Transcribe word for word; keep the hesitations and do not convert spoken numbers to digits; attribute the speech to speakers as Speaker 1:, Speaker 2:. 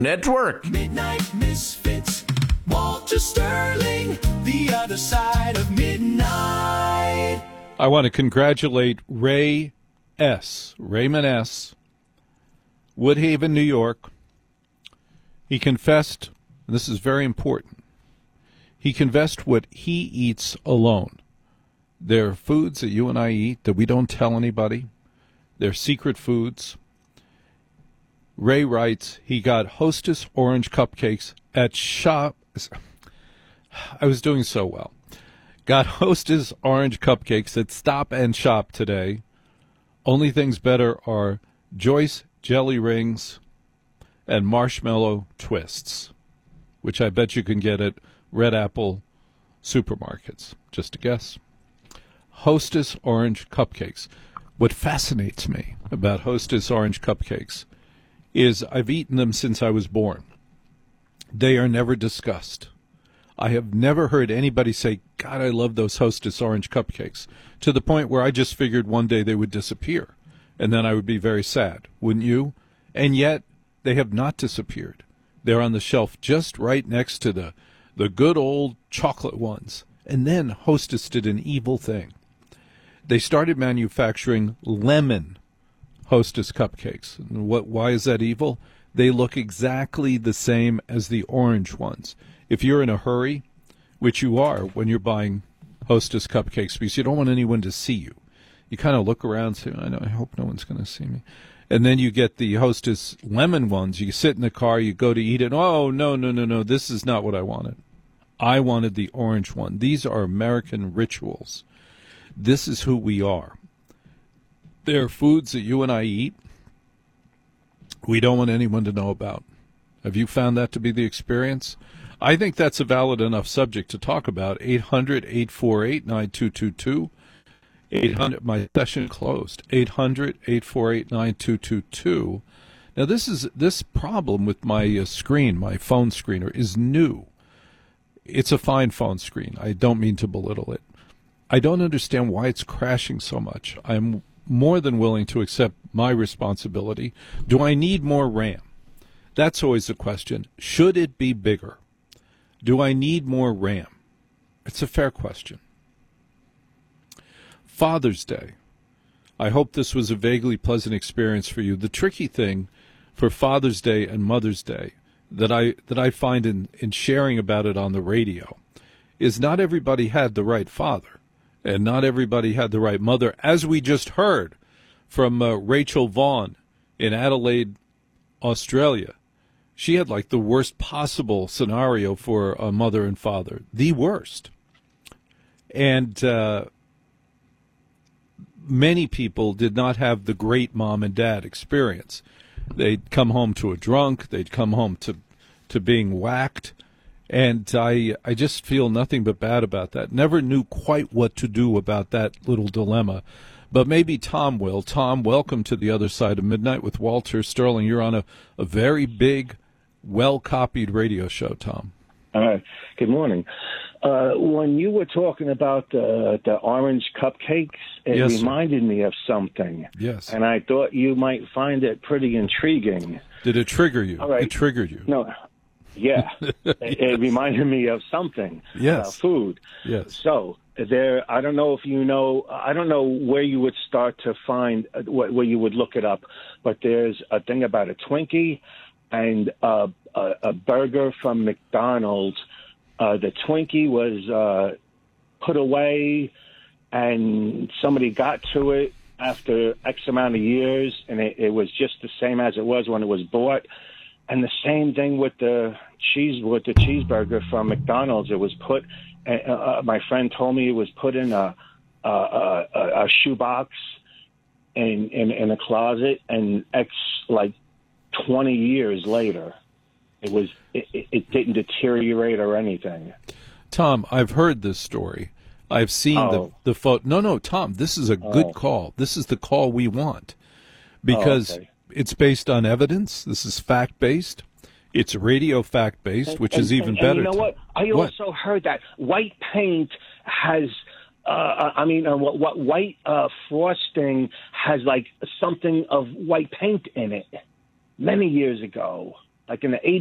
Speaker 1: Network.
Speaker 2: Midnight Misfits, Walter Sterling, the other side of midnight.
Speaker 3: I want to congratulate Ray S., Raymond S., Woodhaven, New York. He confessed, and this is very important, he confessed what he eats alone. There are foods that you and I eat that we don't tell anybody. They're secret foods. Ray writes he got Hostess orange cupcakes at shop. I was doing so well. Got Hostess orange cupcakes at Stop and Shop today. Only things better are Joyce jelly rings and marshmallow twists, which I bet you can get at Red Apple supermarkets. Just a guess. Hostess orange cupcakes. What fascinates me about Hostess orange cupcakes is I've eaten them since I was born. They are never discussed. I have never heard anybody say, God, I love those Hostess orange cupcakes, to the point where I just figured one day they would disappear, and then I would be very sad, wouldn't you? And yet, they have not disappeared. They're on the shelf just right next to the, the good old chocolate ones. And then Hostess did an evil thing. They started manufacturing lemon Hostess cupcakes. And what? Why is that evil? They look exactly the same as the orange ones. If you're in a hurry, which you are when you're buying Hostess cupcakes, because you don't want anyone to see you, you kind of look around and say, I know, I hope no one's going to see me. And then you get the Hostess lemon ones. You sit in the car, you go to eat it. Oh, no, no, no, no, this is not what I wanted. I wanted the orange one. These are American rituals. This is who we are. There are foods that you and I eat we don't want anyone to know about. Have you found that to be the experience? I think that's a valid enough subject to talk about. eight hundred, eight four eight, nine two two two. eight hundred, my session closed. eight hundred, eight four eight, nine two two two. Now, this is this problem with my uh, screen, my phone screener, is new. It's a fine phone screen. I don't mean to belittle it. I don't understand why it's crashing so much. I'm more than willing to accept my responsibility. Do I need more RAM? That's always the question. Should it be bigger? Do I need more RAM? It's a fair question. Father's Day. I hope this was a vaguely pleasant experience for you. The tricky thing for Father's Day and Mother's Day that I that I find in, in sharing about it on the radio is not everybody had the right father. And not everybody had the right mother, as we just heard from uh, Rachel Vaughn in Adelaide, Australia. She had like the worst possible scenario for a mother and father, the worst. And uh, many people did not have the great mom and dad experience. They'd come home to a drunk. They'd come home to, to being whacked. And I I just feel nothing but bad about that. Never knew quite what to do about that little dilemma. But maybe Tom will. Tom, welcome to the other side of midnight with Walter Sterling. You're on a, a very big, well-copied radio show, Tom.
Speaker 4: All right. Good morning. Uh, when you were talking about uh, the orange cupcakes, it
Speaker 3: yes,
Speaker 4: reminded me of something.
Speaker 3: Yes.
Speaker 4: And I thought you might find it pretty intriguing.
Speaker 3: Did it trigger you?
Speaker 4: All right.
Speaker 3: It triggered you.
Speaker 4: No. Yeah, yes. it, it reminded me of something.
Speaker 3: Yes,
Speaker 4: uh, food.
Speaker 3: Yes.
Speaker 4: So there, I don't know if you know. I don't know where you would start to find uh, where you would look it up, but there's a thing about a Twinkie and uh, a, a burger from McDonald's. Uh, the Twinkie was uh, put away, and somebody got to it after X amount of years, and it, it was just the same as it was when it was bought. And the same thing with the cheese, with the cheeseburger from McDonald's. It was put. Uh, uh, my friend told me it was put in a a, a, a shoebox in, in in a closet, and X like twenty years later, it was it, it didn't deteriorate or anything.
Speaker 3: Tom, I've heard this story. I've seen
Speaker 4: oh.
Speaker 3: the the photo. No, no, Tom, this is a good
Speaker 4: oh.
Speaker 3: call. This is the call we want because.
Speaker 4: Oh, okay.
Speaker 3: It's based on evidence. This is fact-based. It's radio fact-based, which
Speaker 4: and,
Speaker 3: is even
Speaker 4: and,
Speaker 3: better.
Speaker 4: And you know what? I
Speaker 3: what?
Speaker 4: also heard that white paint has, uh, I mean, uh, what, what white uh, frosting has like something of white paint in it many years ago. like in the